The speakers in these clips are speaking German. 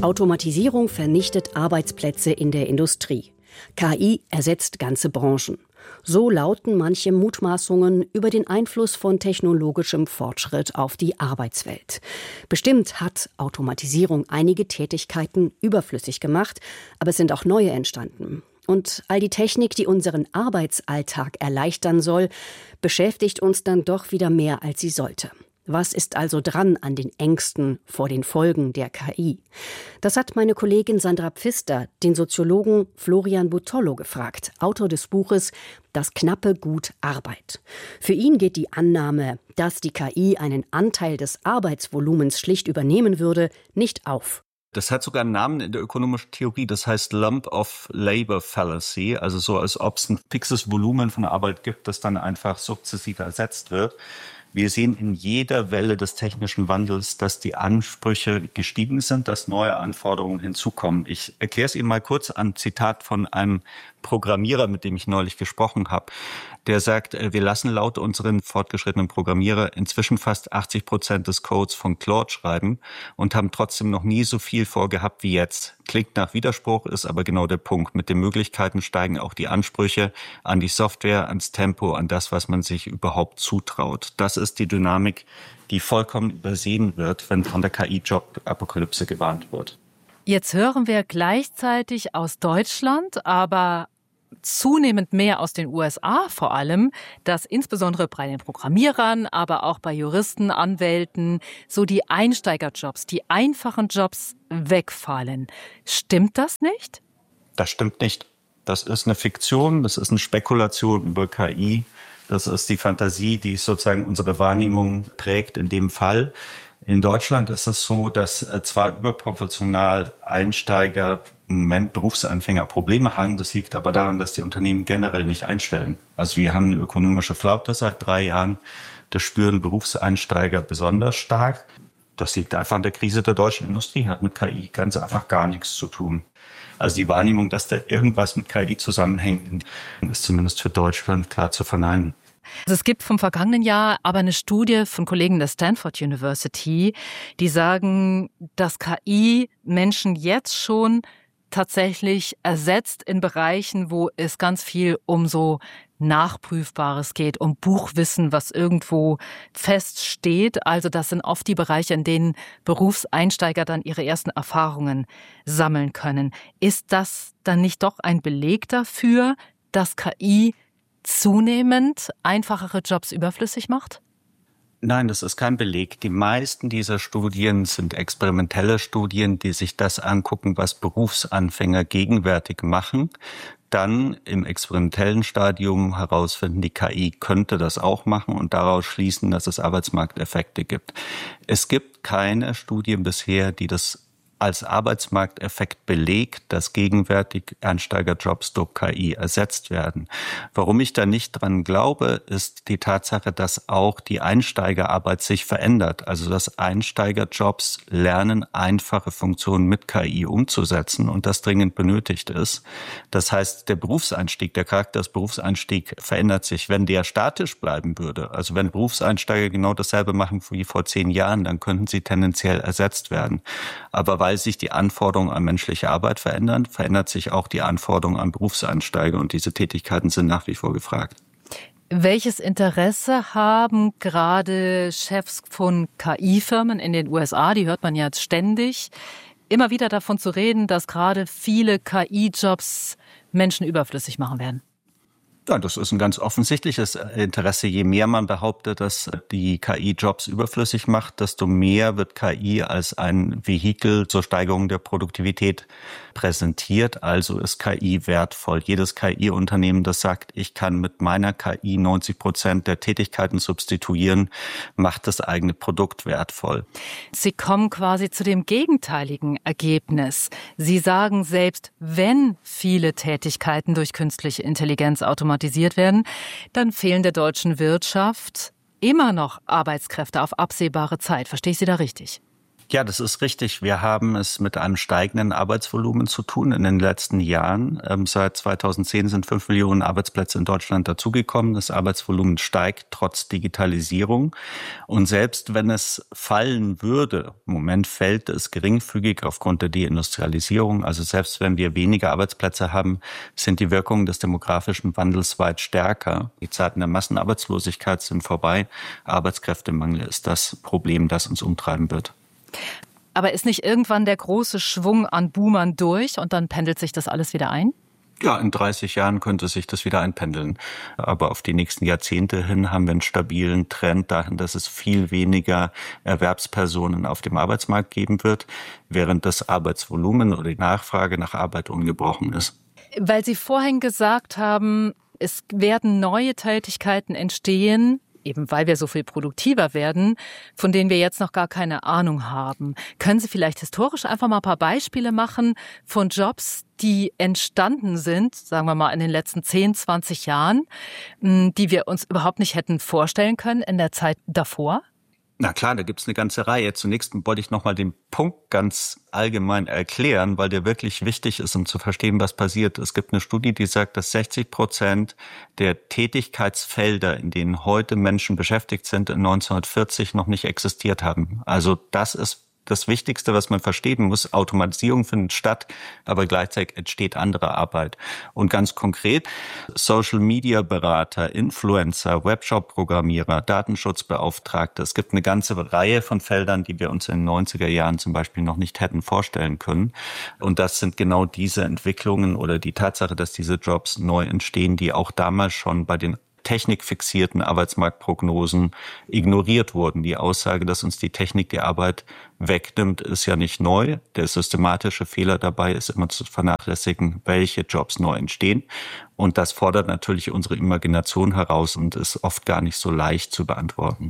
Automatisierung vernichtet Arbeitsplätze in der Industrie. KI ersetzt ganze Branchen. So lauten manche Mutmaßungen über den Einfluss von technologischem Fortschritt auf die Arbeitswelt. Bestimmt hat Automatisierung einige Tätigkeiten überflüssig gemacht, aber es sind auch neue entstanden. Und all die Technik, die unseren Arbeitsalltag erleichtern soll, beschäftigt uns dann doch wieder mehr, als sie sollte. Was ist also dran an den Ängsten vor den Folgen der KI? Das hat meine Kollegin Sandra Pfister den Soziologen Florian Butollo gefragt, Autor des Buches Das knappe Gut Arbeit. Für ihn geht die Annahme, dass die KI einen Anteil des Arbeitsvolumens schlicht übernehmen würde, nicht auf. Das hat sogar einen Namen in der ökonomischen Theorie, das heißt Lump of Labor Fallacy, also so, als ob es ein fixes Volumen von Arbeit gibt, das dann einfach sukzessive ersetzt wird. Wir sehen in jeder Welle des technischen Wandels, dass die Ansprüche gestiegen sind, dass neue Anforderungen hinzukommen. Ich erkläre es Ihnen mal kurz an Zitat von einem Programmierer, mit dem ich neulich gesprochen habe. Der sagt, wir lassen laut unseren fortgeschrittenen Programmierer inzwischen fast 80% des Codes von Claude schreiben und haben trotzdem noch nie so viel vorgehabt wie jetzt. Klingt nach Widerspruch, ist aber genau der Punkt. Mit den Möglichkeiten steigen auch die Ansprüche an die Software, ans Tempo, an das, was man sich überhaupt zutraut. Das ist die Dynamik, die vollkommen übersehen wird, wenn von der KI-Job-Apokalypse gewarnt wird. Jetzt hören wir gleichzeitig aus Deutschland, aber zunehmend mehr aus den USA vor allem, dass insbesondere bei den Programmierern, aber auch bei Juristen, Anwälten, so die Einsteigerjobs, die einfachen Jobs wegfallen. Stimmt das nicht? Das stimmt nicht. Das ist eine Fiktion, das ist eine Spekulation über KI. Das ist die Fantasie, die sozusagen unsere Wahrnehmung prägt in dem Fall. In Deutschland ist es so, dass zwar überproportional Einsteiger im Moment Berufsanfänger Probleme haben. Das liegt aber daran, dass die Unternehmen generell nicht einstellen. Also wir haben eine ökonomische Flaute seit 3 Jahren. Das spüren Berufseinsteiger besonders stark. Das liegt einfach an der Krise der deutschen Industrie, hat mit KI ganz einfach gar nichts zu tun. Also die Wahrnehmung, dass da irgendwas mit KI zusammenhängt, ist zumindest für Deutschland klar zu verneinen. Also es gibt vom vergangenen Jahr aber eine Studie von Kollegen der Stanford University, die sagen, dass KI Menschen jetzt schon tatsächlich ersetzt in Bereichen, wo es ganz viel um so Nachprüfbares geht, um Buchwissen, was irgendwo feststeht. Also das sind oft die Bereiche, in denen Berufseinsteiger dann ihre ersten Erfahrungen sammeln können. Ist das dann nicht doch ein Beleg dafür, dass KI zunehmend einfachere Jobs überflüssig macht? Nein, das ist kein Beleg. Die meisten dieser Studien sind experimentelle Studien, die sich das angucken, was Berufsanfänger gegenwärtig machen. Dann im experimentellen Stadium herausfinden, die KI könnte das auch machen und daraus schließen, dass es Arbeitsmarkteffekte gibt. Es gibt keine Studie bisher, die das als Arbeitsmarkteffekt belegt, dass gegenwärtig Einsteigerjobs durch KI ersetzt werden. Warum ich da nicht dran glaube, ist die Tatsache, dass auch die Einsteigerarbeit sich verändert. Also dass Einsteigerjobs lernen, einfache Funktionen mit KI umzusetzen und das dringend benötigt ist. Das heißt, der Berufseinstieg, der Charakter des Berufseinstiegs verändert sich. Wenn der statisch bleiben würde, also wenn Berufseinsteiger genau dasselbe machen wie vor 10 Jahren, dann könnten sie tendenziell ersetzt werden. Aber weil sich die Anforderungen an menschliche Arbeit verändern, verändert sich auch die Anforderung an Berufseinsteiger und diese Tätigkeiten sind nach wie vor gefragt. Welches Interesse haben gerade Chefs von KI-Firmen in den USA, die hört man ja jetzt ständig, immer wieder davon zu reden, dass gerade viele KI-Jobs Menschen überflüssig machen werden? Ja, das ist ein ganz offensichtliches Interesse. Je mehr man behauptet, dass die KI Jobs überflüssig macht, desto mehr wird KI als ein Vehikel zur Steigerung der Produktivität präsentiert. Also ist KI wertvoll. Jedes KI-Unternehmen, das sagt, ich kann mit meiner KI 90% der Tätigkeiten substituieren, macht das eigene Produkt wertvoll. Sie kommen quasi zu dem gegenteiligen Ergebnis. Sie sagen selbst, wenn viele Tätigkeiten durch künstliche Intelligenz automatisiert werden, dann fehlen der deutschen Wirtschaft immer noch Arbeitskräfte auf absehbare Zeit. Verstehe ich Sie da richtig? Ja, das ist richtig. Wir haben es mit einem steigenden Arbeitsvolumen zu tun in den letzten Jahren. Seit 2010 sind 5 Millionen Arbeitsplätze in Deutschland dazugekommen. Das Arbeitsvolumen steigt trotz Digitalisierung. Und selbst wenn es fallen würde, im Moment fällt es geringfügig aufgrund der Deindustrialisierung. Also selbst wenn wir weniger Arbeitsplätze haben, sind die Wirkungen des demografischen Wandels weit stärker. Die Zeiten der Massenarbeitslosigkeit sind vorbei. Arbeitskräftemangel ist das Problem, das uns umtreiben wird. Aber ist nicht irgendwann der große Schwung an Boomern durch und dann pendelt sich das alles wieder ein? Ja, in 30 Jahren könnte sich das wieder einpendeln. Aber auf die nächsten Jahrzehnte hin haben wir einen stabilen Trend dahin, dass es viel weniger Erwerbspersonen auf dem Arbeitsmarkt geben wird, während das Arbeitsvolumen oder die Nachfrage nach Arbeit ungebrochen ist. Weil Sie vorhin gesagt haben, es werden neue Tätigkeiten entstehen, eben weil wir so viel produktiver werden, von denen wir jetzt noch gar keine Ahnung haben. Können Sie vielleicht historisch einfach mal ein paar Beispiele machen von Jobs, die entstanden sind, sagen wir mal in den letzten 10, 20 Jahren, die wir uns überhaupt nicht hätten vorstellen können in der Zeit davor? Na klar, da gibt's eine ganze Reihe. Zunächst wollte ich nochmal den Punkt ganz allgemein erklären, weil der wirklich wichtig ist, um zu verstehen, was passiert. Es gibt eine Studie, die sagt, dass 60% der Tätigkeitsfelder, in denen heute Menschen beschäftigt sind, in 1940 noch nicht existiert haben. Also das ist das Wichtigste, was man verstehen muss. Automatisierung findet statt, aber gleichzeitig entsteht andere Arbeit. Und ganz konkret, Social-Media-Berater, Influencer, Webshop-Programmierer, Datenschutzbeauftragte. Es gibt eine ganze Reihe von Feldern, die wir uns in den 90er Jahren zum Beispiel noch nicht hätten vorstellen können. Und das sind genau diese Entwicklungen oder die Tatsache, dass diese Jobs neu entstehen, die auch damals schon bei den technikfixierten Arbeitsmarktprognosen ignoriert wurden. Die Aussage, dass uns die Technik die Arbeit wegnimmt, ist ja nicht neu. Der systematische Fehler dabei ist immer zu vernachlässigen, welche Jobs neu entstehen. Und das fordert natürlich unsere Imagination heraus und ist oft gar nicht so leicht zu beantworten.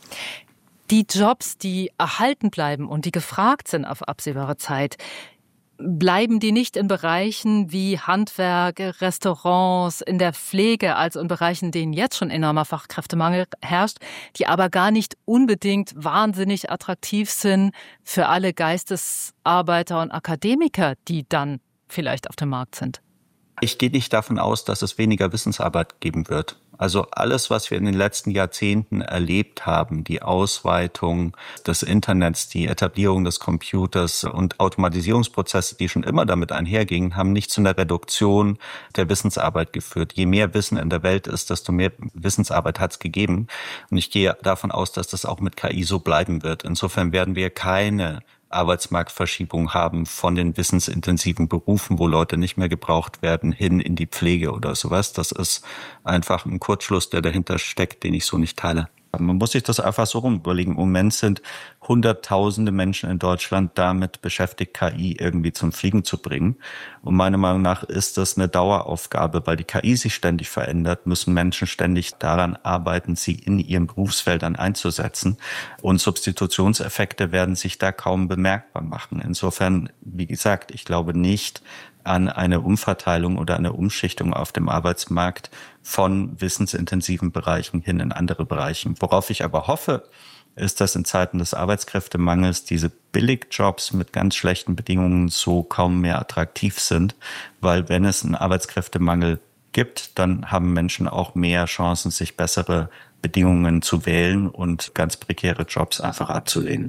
Die Jobs, die erhalten bleiben und die gefragt sind auf absehbare Zeit, bleiben die nicht in Bereichen wie Handwerk, Restaurants, in der Pflege, also in Bereichen, in denen jetzt schon enormer Fachkräftemangel herrscht, die aber gar nicht unbedingt wahnsinnig attraktiv sind für alle Geistesarbeiter und Akademiker, die dann vielleicht auf dem Markt sind? Ich gehe nicht davon aus, dass es weniger Wissensarbeit geben wird. Also alles, was wir in den letzten Jahrzehnten erlebt haben, die Ausweitung des Internets, die Etablierung des Computers und Automatisierungsprozesse, die schon immer damit einhergingen, haben nicht zu einer Reduktion der Wissensarbeit geführt. Je mehr Wissen in der Welt ist, desto mehr Wissensarbeit hat es gegeben. Und ich gehe davon aus, dass das auch mit KI so bleiben wird. Insofern werden wir keine Arbeitsmarktverschiebung haben von den wissensintensiven Berufen, wo Leute nicht mehr gebraucht werden, hin in die Pflege oder sowas. Das ist einfach ein Kurzschluss, der dahinter steckt, den ich so nicht teile. Man muss sich das einfach so rum überlegen. Im Moment sind Hunderttausende Menschen in Deutschland damit beschäftigt, KI irgendwie zum Fliegen zu bringen. Und meiner Meinung nach ist das eine Daueraufgabe, weil die KI sich ständig verändert, müssen Menschen ständig daran arbeiten, sie in ihren Berufsfeldern einzusetzen. Und Substitutionseffekte werden sich da kaum bemerkbar machen. Insofern, wie gesagt, ich glaube nicht an eine Umverteilung oder eine Umschichtung auf dem Arbeitsmarkt von wissensintensiven Bereichen hin in andere Bereiche. Worauf ich aber hoffe, ist, dass in Zeiten des Arbeitskräftemangels diese Billigjobs mit ganz schlechten Bedingungen so kaum mehr attraktiv sind, weil wenn es einen Arbeitskräftemangel gibt, dann haben Menschen auch mehr Chancen, sich bessere Bedingungen zu wählen und ganz prekäre Jobs einfach abzulehnen.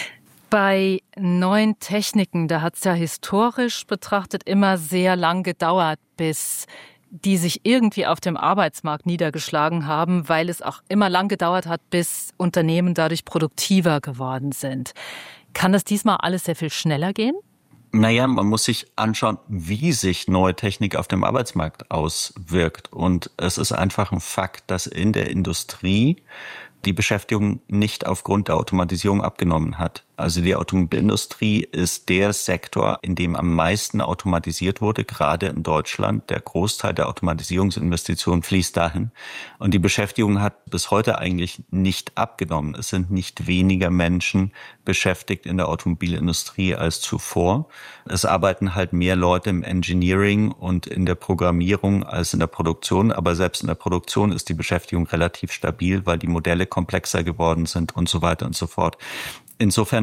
Bei neuen Techniken, da hat es ja historisch betrachtet immer sehr lang gedauert, bis die sich irgendwie auf dem Arbeitsmarkt niedergeschlagen haben, weil es auch immer lang gedauert hat, bis Unternehmen dadurch produktiver geworden sind. Kann das diesmal alles sehr viel schneller gehen? Naja, man muss sich anschauen, wie sich neue Technik auf dem Arbeitsmarkt auswirkt. Und es ist einfach ein Fakt, dass in der Industrie die Beschäftigung nicht aufgrund der Automatisierung abgenommen hat. Also die Automobilindustrie ist der Sektor, in dem am meisten automatisiert wurde, gerade in Deutschland. Der Großteil der Automatisierungsinvestitionen fließt dahin. Und die Beschäftigung hat bis heute eigentlich nicht abgenommen. Es sind nicht weniger Menschen beschäftigt in der Automobilindustrie als zuvor. Es arbeiten halt mehr Leute im Engineering und in der Programmierung als in der Produktion. Aber selbst in der Produktion ist die Beschäftigung relativ stabil, weil die Modelle komplexer geworden sind und so weiter und so fort. Insofern,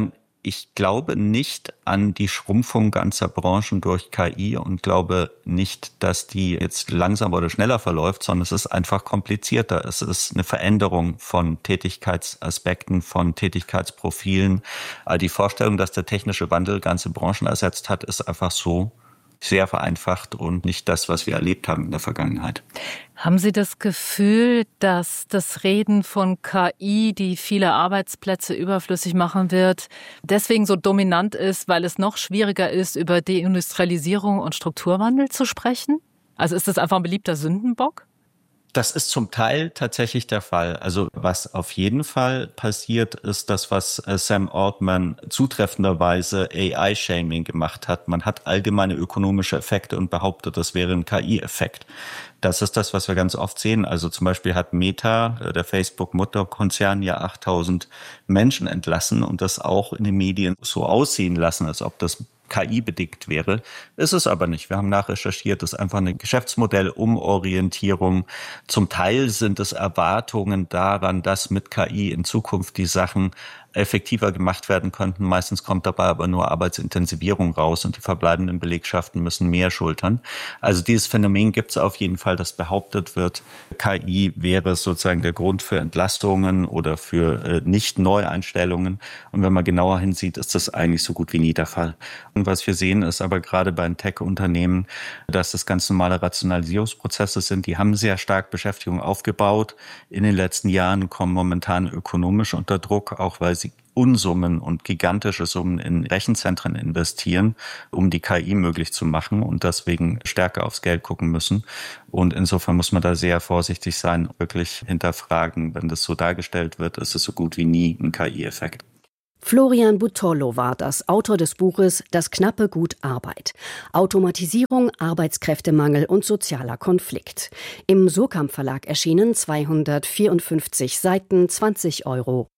Ich glaube nicht an die Schrumpfung ganzer Branchen durch KI und glaube nicht, dass die jetzt langsamer oder schneller verläuft, sondern es ist einfach komplizierter. Es ist eine Veränderung von Tätigkeitsaspekten, von Tätigkeitsprofilen. Die Vorstellung, dass der technische Wandel ganze Branchen ersetzt hat, ist einfach so sehr vereinfacht und nicht das, was wir erlebt haben in der Vergangenheit. Haben Sie das Gefühl, dass das Reden von KI, die viele Arbeitsplätze überflüssig machen wird, deswegen so dominant ist, weil es noch schwieriger ist, über Deindustrialisierung und Strukturwandel zu sprechen? Also ist das einfach ein beliebter Sündenbock? Das ist zum Teil tatsächlich der Fall. Also was auf jeden Fall passiert, ist das, was Sam Altman zutreffenderweise AI-Shaming gemacht hat. Man hat allgemeine ökonomische Effekte und behauptet, das wäre ein KI-Effekt. Das ist das, was wir ganz oft sehen. Also zum Beispiel hat Meta, der Facebook-Mutterkonzern, ja 8.000 Menschen entlassen und das auch in den Medien so aussehen lassen, als ob das KI-bedingt wäre. Ist es aber nicht. Wir haben nachrecherchiert, das ist einfach eine Geschäftsmodellumorientierung. Zum Teil sind es Erwartungen daran, dass mit KI in Zukunft die Sachen effektiver gemacht werden könnten. Meistens kommt dabei aber nur Arbeitsintensivierung raus und die verbleibenden Belegschaften müssen mehr schultern. Also dieses Phänomen gibt es auf jeden Fall, dass behauptet wird, KI wäre sozusagen der Grund für Entlastungen oder für Nicht-Neueinstellungen. Und wenn man genauer hinsieht, ist das eigentlich so gut wie nie der Fall. Und was wir sehen, ist aber gerade bei den Tech-Unternehmen, dass das ganz normale Rationalisierungsprozesse sind. Die haben sehr stark Beschäftigung aufgebaut. In den letzten Jahren kommen momentan ökonomisch unter Druck, auch weil sie Unsummen und gigantische Summen in Rechenzentren investieren, um die KI möglich zu machen und deswegen stärker aufs Geld gucken müssen. Und insofern muss man da sehr vorsichtig sein, wirklich hinterfragen, wenn das so dargestellt wird, ist es so gut wie nie ein KI-Effekt. Florian Buttollo war das, Autor des Buches Das knappe Gut Arbeit. Automatisierung, Arbeitskräftemangel und sozialer Konflikt. Im Surkamp Verlag erschienen, 254 Seiten, 20 €.